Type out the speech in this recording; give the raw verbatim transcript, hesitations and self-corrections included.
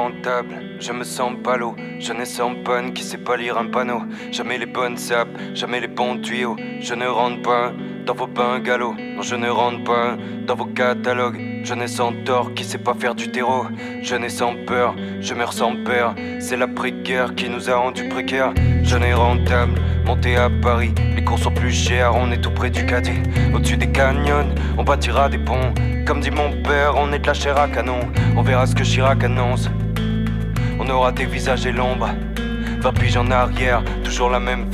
rentable, je me sens ballot. Jeunesse sans bonne qui sait pas lire un panneau. Jamais les bonnes sapes, jamais les bons tuyaux. Je ne rentre pas dans vos bungalows. Non, je ne rentre pas dans vos catalogues. Jeunesse sans tort qui sait pas faire du terreau. Jeunesse sans peur, je meurs sans peur. C'est la précaire qui nous a rendus précaires. Jeune et rentable, monté à Paris. Les cours sont plus chers, on est tout près du cadet. Au-dessus des canyons, on bâtira des ponts. Comme dit mon père, on est de la chair à canon. On verra ce que Chirac annonce. On aura des visages et l'ombre. Vingt piges en arrière, toujours la même